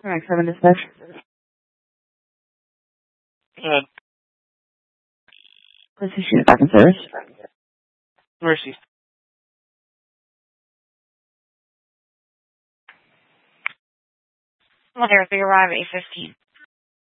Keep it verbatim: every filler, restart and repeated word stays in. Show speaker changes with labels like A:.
A: Alright, seven dispatch.
B: Good.
A: Please issue back in service.
B: Mercy.
C: Well, there, they arrive at eight fifteen.